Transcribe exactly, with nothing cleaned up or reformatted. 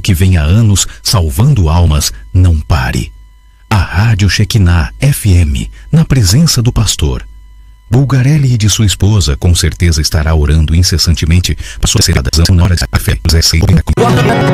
que vem há anos salvando almas, não pare. A Rádio Shekinah F M, na presença do pastor Bulgarelli e de sua esposa, com certeza estará orando incessantemente para sua celebração na hora de café.